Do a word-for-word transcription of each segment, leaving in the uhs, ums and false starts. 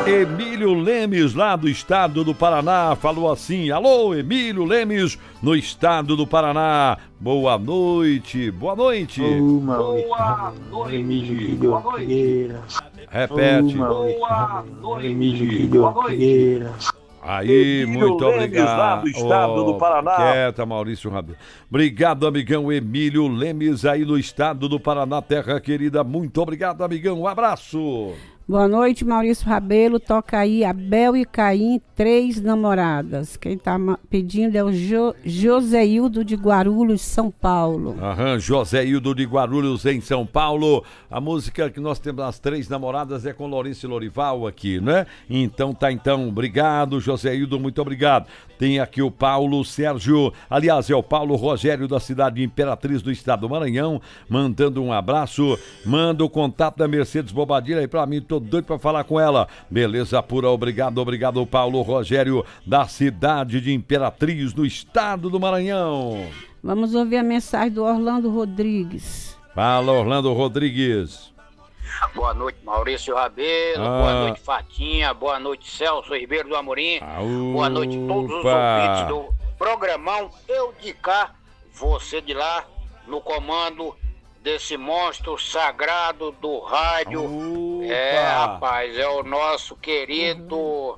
Emílio Lemes, lá do estado do Paraná, falou assim: alô, Emílio Lemes, no estado do Paraná. Boa noite, boa noite. Oh, boa noite. Emílio Boa noite. Repete. Boa noite. Emílio Boa noite. Aí, Emílio muito Lemes, obrigado. lá do estado oh, do Paraná. Quieta, Maurício Rabelo. Obrigado, amigão Emílio Lemes, aí no estado do Paraná, terra querida. Muito obrigado, amigão. Um abraço. Boa noite, Maurício Rabelo. Toca aí Abel e Caim, Três Namoradas. Quem tá pedindo é o jo- Joséildo de Guarulhos, São Paulo. Aham, Joséildo de Guarulhos, em São Paulo. A música que nós temos, As Três Namoradas, é com Lourenço Lorival aqui, né? Então tá, então. Obrigado, Joséildo, muito obrigado. Tem aqui o Paulo Sérgio, aliás, é o Paulo Rogério, da cidade de Imperatriz, do estado do Maranhão, mandando um abraço. Manda o contato da Mercedes Bobadilha aí pra mim, tô doido pra falar com ela. Beleza pura, obrigado, obrigado, Paulo Rogério, da cidade de Imperatriz, do estado do Maranhão. Vamos ouvir a mensagem do Orlando Rodrigues. Fala, Orlando Rodrigues. Boa noite, Maurício Rabelo. Ah. Boa noite, Fatinha. Boa noite, Celso Ribeiro do Amorim. Aú, Boa noite a todos os opa. ouvintes do programão Eu de Cá, você de lá, no comando desse monstro sagrado do rádio. Opa. É, rapaz, é o nosso querido, uhum.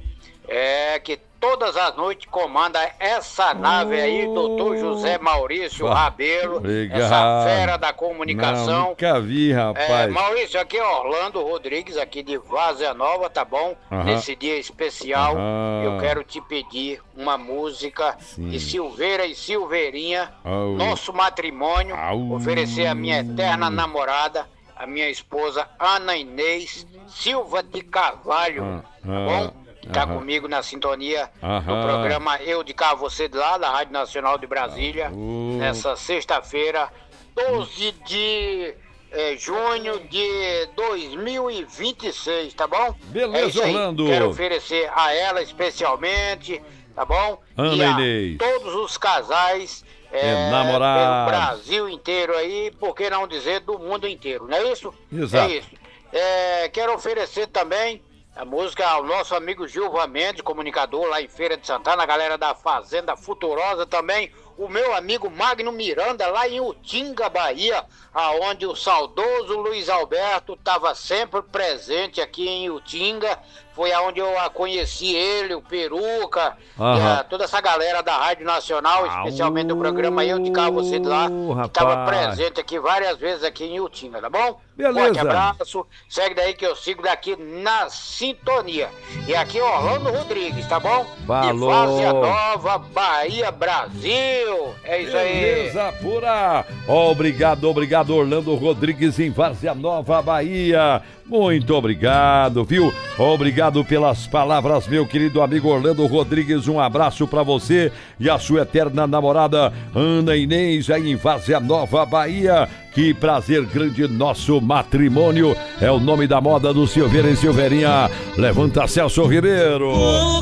é, que todas as noites comanda essa nave aí, doutor José Maurício Rabelo, obrigado. Essa fera da comunicação. Não, nunca vi, rapaz. É, Maurício, aqui é Orlando Rodrigues, aqui de Várzea Nova, tá bom? Uhum. Nesse dia especial, uhum. eu quero te pedir uma música Sim. de Silveira e Silveirinha, Au. nosso matrimônio, Au. oferecer a minha eterna namorada, a minha esposa Ana Inês Silva de Carvalho, uhum. tá bom? Está Uhum. comigo na sintonia Uhum. do programa Eu de Cá, você de lá, da Rádio Nacional de Brasília, uhum. nessa sexta-feira, doze de eh, junho de dois mil e vinte e seis, tá bom? Beleza, é isso aí. Orlando. Quero oferecer a ela especialmente, tá bom? Ana e a Inês. todos os casais É, eh, namorados. pelo Brasil inteiro aí, por que não dizer do mundo inteiro, não é isso? Exato. É isso. Eh, quero oferecer também a música ao nosso amigo Gilvan Mendes, comunicador lá em Feira de Santana, a galera da Fazenda Futurosa também, o meu amigo Magno Miranda lá em Utinga, Bahia, aonde o saudoso Luiz Alberto estava sempre presente aqui em Utinga, foi aonde eu a conheci ele, o Peruca, Aham. e a, toda essa galera da Rádio Nacional, especialmente do programa Eu de Cá, você de lá, que estava rapaz. presente aqui várias vezes aqui em Utinga, tá bom? Beleza. Forte abraço, segue daí que eu sigo daqui na sintonia. E aqui é Orlando Rodrigues, tá bom? Falou. De Várzea Nova, Bahia, Brasil. É isso aí. Beleza pura. Obrigado, obrigado, Orlando Rodrigues, em Várzea Nova, Bahia. Muito obrigado, viu? Obrigado pelas palavras, meu querido amigo Orlando Rodrigues. Um abraço pra você e a sua eterna namorada Ana Inês, aí em Várzea Nova, Bahia. Que prazer grande nosso matrimônio. É o nome da moda do Silveira e Silveirinha. Levanta, Celso Ribeiro.